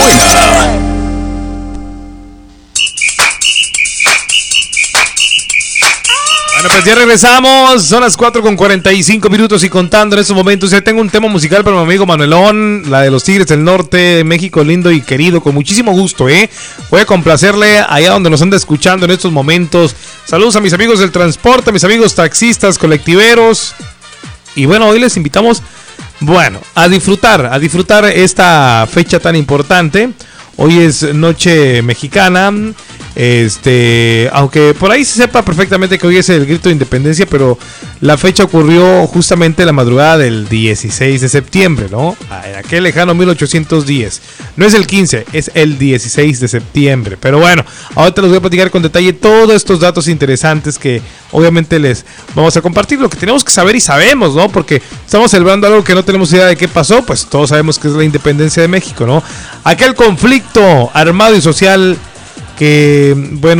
buena. Bueno, pues ya regresamos, son las 4:45 y contando en estos momentos. Ya tengo un tema musical para mi amigo Manuelón, la de los Tigres del Norte, México lindo y querido, con muchísimo gusto, voy a complacerle allá donde nos anda escuchando en estos momentos. Saludos a mis amigos del transporte, a mis amigos taxistas, colectiveros. Y bueno, hoy les invitamos, a disfrutar esta fecha tan importante. Hoy es noche mexicana, aunque por ahí se sepa perfectamente que hoy es el grito de independencia, pero la fecha ocurrió justamente la madrugada del 16 de septiembre, ¿no? En aquel lejano 1810. No es el 15, es el 16 de septiembre. Pero bueno, ahorita les voy a platicar con detalle todos estos datos interesantes que obviamente les vamos a compartir. Lo que tenemos que saber y sabemos, ¿no? Porque estamos celebrando algo que no tenemos idea de qué pasó, pues todos sabemos que es la independencia de México, ¿no? Aquel conflicto armado y social que,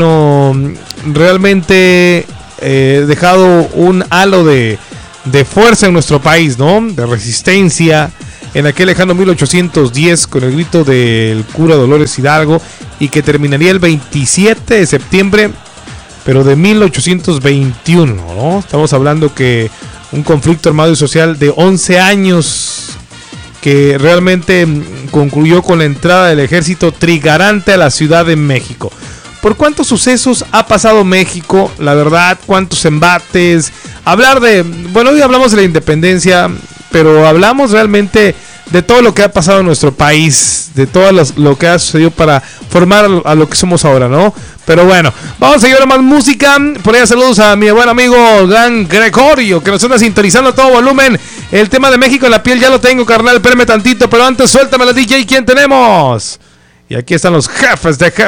realmente dejado un halo de fuerza en nuestro país, ¿no? De resistencia, en aquel lejano 1810 con el grito del cura Dolores Hidalgo, y que terminaría el 27 de septiembre, pero de 1821, ¿no? Estamos hablando que un conflicto armado y social de 11 años que realmente concluyó con la entrada del ejército trigarante a la Ciudad de México. ¿Por cuántos sucesos ha pasado México? La verdad, cuántos embates. Hoy hablamos de la independencia, pero hablamos realmente de todo lo que ha pasado en nuestro país, de todo lo que ha sucedido para formar a lo que somos ahora, ¿no? Pero bueno, vamos a llevar a más música. Por allá saludos a mi buen amigo Dan Gregorio, que nos anda sintonizando a todo volumen. El tema de México en la piel ya lo tengo, carnal, espérame tantito, pero antes suéltame la DJ, ¿quién tenemos? Y aquí están los jefes de jefes.